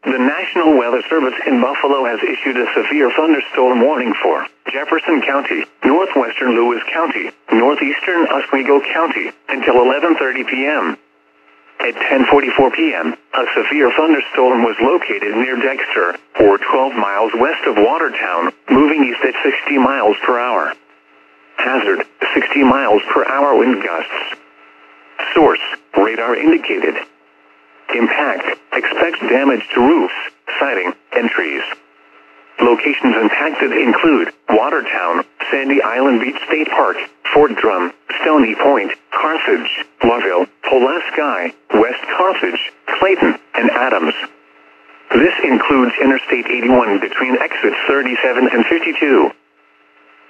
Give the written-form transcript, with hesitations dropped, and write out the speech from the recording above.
The National Weather Service in Buffalo has issued a severe thunderstorm warning for Jefferson County, northwestern Lewis County, northeastern Oswego County until 11:30 p.m. At 10:44 p.m., a severe thunderstorm was located near Dexter, or 12 miles west of Watertown, moving east at 60 miles per hour. Hazard, 60 miles per hour wind gusts. Source, radar indicated. Impact, expects damage to roofs, siding, and trees. Locations impacted include Watertown, Sandy Island Beach State Park, Fort Drum, Stony Point, Carthage, Loville, Pulaski, West Carthage, Clayton, and Adams. This includes Interstate 81 between exits 37 and 52.